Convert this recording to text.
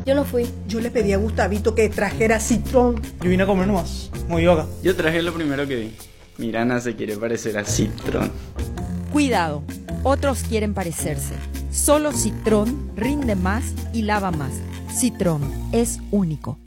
Yo no fui. Yo le pedí a Gustavito que trajera citrón. Yo vine a comer nomás, muy yoga. Yo traje lo primero que vi. Mirana se quiere parecer a Citrón. Cuidado, otros quieren parecerse. Solo Citrón rinde más y lava más. Citrón es único.